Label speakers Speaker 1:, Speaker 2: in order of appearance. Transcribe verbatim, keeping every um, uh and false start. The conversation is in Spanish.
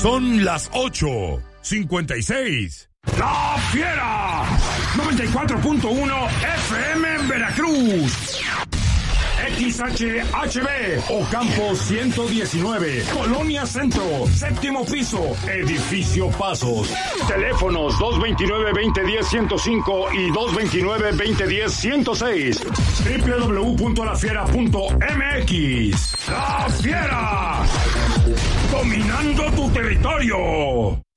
Speaker 1: Son las ocho cincuenta y seis.
Speaker 2: ¡La Fiera! noventa y cuatro punto uno F M en Veracruz. X H H B, Ocampo ciento diecinueve, Colonia Centro, séptimo piso, Edificio Pasos. Teléfonos dos veintinueve, veinte diez, ciento cinco y dos veintinueve, veinte diez, ciento seis. doble u doble u doble u punto la fiera punto m x. ¡La Fiera! Dominando tu territorio.